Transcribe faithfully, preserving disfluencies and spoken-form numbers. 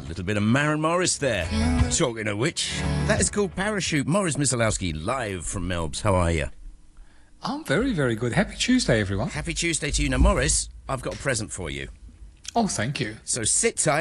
A little bit of Maren Morris there. Talking of which, that is called Parachute. Morris Misalowski, live from Melbs. How are you? I'm very, very good. Happy Tuesday, everyone. Happy Tuesday to you. Now, Morris, I've got a present for you. Oh, thank you. So sit tight.